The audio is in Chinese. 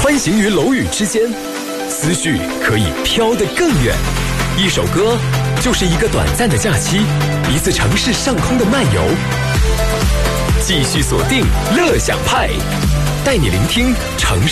穿行于楼宇之间，思绪可以飘得更远。一首歌就是一个短暂的假期，一次城市上空的漫游。继续锁定乐享派，带你聆听城市